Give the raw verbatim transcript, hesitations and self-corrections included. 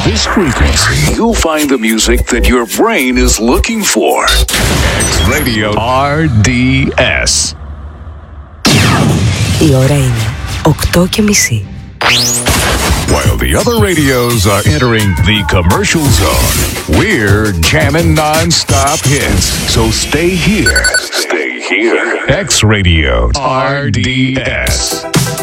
this frequency, you'll find the music that your brain is looking for. X-Radio αρ ντι ες. Η ώρα είναι οκτώ και μισή. While the other radios are entering the commercial zone, we're jamming non-stop hits. So stay here. Stay here. X-Radio αρ ντι ες.